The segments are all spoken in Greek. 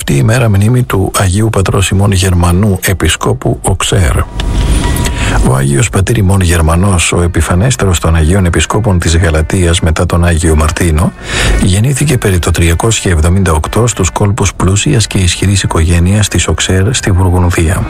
αυτή η μέρα μνήμη του Αγίου Πατρός ημών Γερμανού Επισκόπου Οξέρ. Ο Άγιος Πατήρ ημών Γερμανός, ο επιφανέστερος των Αγίων Επισκόπων της Γαλατίας μετά τον Άγιο Μαρτίνο, γεννήθηκε περί το 378 στους κόλπους πλούσιας και ισχυρής οικογένειας της Οξέρ στη Βουργουνδία.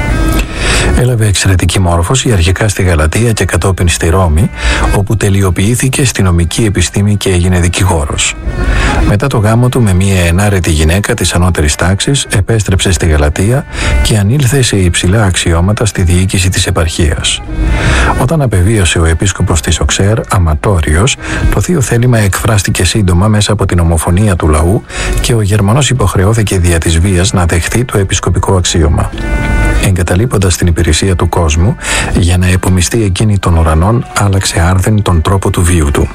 Έλαβε εξαιρετική μόρφωση αρχικά στη Γαλατία και κατόπιν στη Ρώμη, όπου τελειοποιήθηκε στη νομική επιστήμη και έγινε δικηγόρος. Μετά το γάμο του με μία ενάρετη γυναίκα της ανώτερης τάξης, επέστρεψε στη Γαλατία και ανήλθε σε υψηλά αξιώματα στη διοίκηση της επαρχίας. Όταν απεβίωσε ο επίσκοπος της Οξέρ, Αματόριος, το θείο θέλημα εκφράστηκε σύντομα μέσα από την ομοφωνία του λαού και ο Γερμανός υποχρεώθηκε δια της βίας να δεχθεί το επισκοπικό αξίωμα. Εγκαταλείποντας την υπηρεσία του κόσμου για να επομιστεί εκείνη των ουρανών, άλλαξε άρδεν τον τρόπο του βίου του.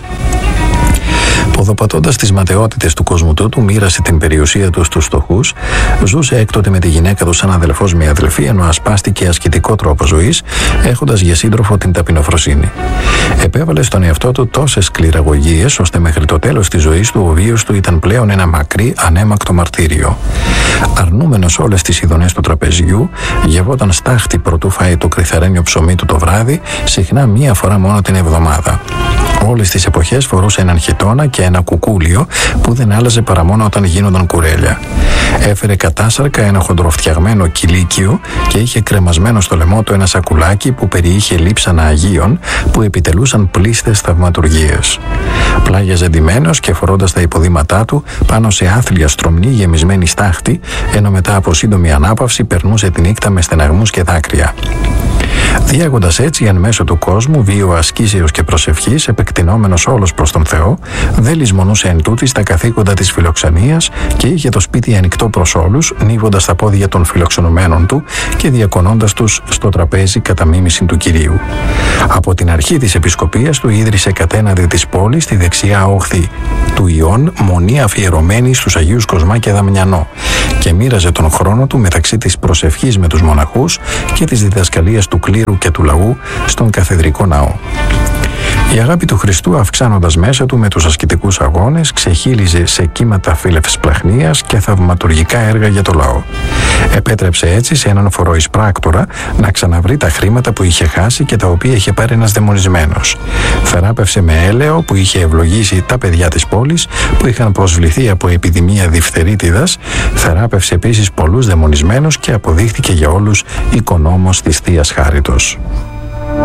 Ποδοπατώντας τις ματαιότητες του κόσμου του, μοίρασε την περιουσία του στους φτωχούς, ζούσε έκτοτε με τη γυναίκα του σαν αδελφός με αδελφή, ενώ ασπάστηκε ασκητικό τρόπο ζωής, έχοντας για σύντροφο την ταπεινοφροσύνη. Επέβαλε στον εαυτό του τόσες σκληραγωγίες, ώστε μέχρι το τέλος της ζωής του ο βίος του ήταν πλέον ένα μακρύ, ανέμακτο μαρτύριο. Αρνούμενος όλες τις ειδονές του τραπεζιού, γευόταν στάχτη προτού φάει το κρυθαρένιο ψωμί του το βράδυ, συχνά μία φορά μόνο την εβδομάδα. Όλες τις εποχές φορούσε έναν χιτώνα και ένα κουκούλιο που δεν άλλαζε παρά μόνο όταν γίνονταν κουρέλια. Έφερε κατάσαρκα ένα χοντροφτιαγμένο κηλίκιο και είχε κρεμασμένο στο λαιμό του ένα σακουλάκι που περιείχε λείψανα Αγίων που επιτελούσαν πλήστες θαυματουργίες. Πλάγιαζε ντυμένος και φορώντας τα υποδήματά του πάνω σε άθλια στρομνή γεμισμένη στάχτη, ενώ μετά από σύντομη ανάπαυση περνούσε τη νύχτα με στεναγμούς και δάκρυα. Διάγοντας έτσι εν μέσω του κόσμου βίο ασκήσεως και προσευχής, επεκτηνόμενος όλος προς τον Θεό, δεν λησμονούσε εν τούτης τα καθήκοντα της φιλοξενίας και είχε το σπίτι ανοιχτό προς όλους, νύβοντας τα πόδια των φιλοξενουμένων του και διακονώντας τους στο τραπέζι κατά μίμηση του Κυρίου. Από την αρχή της επισκοπίας του ίδρυσε κατέναδε της πόλης στη δεξιά όχθη του Ιών μονή αφιερωμένη στους Αγίους Κοσμά και Δαμιανό και μοίραζε τον χρόνο του μεταξύ της προσευχής με τους μοναχούς και της διδασκαλίας του κλήρου και του λαού στον καθεδρικό ναό. Η αγάπη του Χριστού, αυξάνοντας μέσα του με τους ασκητικούς αγώνες, ξεχύλιζε σε κύματα φιλευσπλαχνίας και θαυματουργικά έργα για το λαό. Επέτρεψε έτσι σε έναν φοροεισπράκτορα να ξαναβρει τα χρήματα που είχε χάσει και τα οποία είχε πάρει ένας δαιμονισμένος. Θεράπευσε με έλαιο που είχε ευλογήσει τα παιδιά της πόλης που είχαν προσβληθεί από επιδημία διφθερίτιδας. Θεράπευσε επίσης πολλούς δαιμονισμένους και αποδείχθηκε για όλους οικονόμος της Θείας Χάριτος.